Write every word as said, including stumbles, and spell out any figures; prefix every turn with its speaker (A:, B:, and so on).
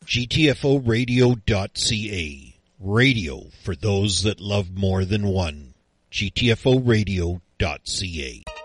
A: G T F O radio dot C A. Radio for those that love more than one. G T F O radio dot C A.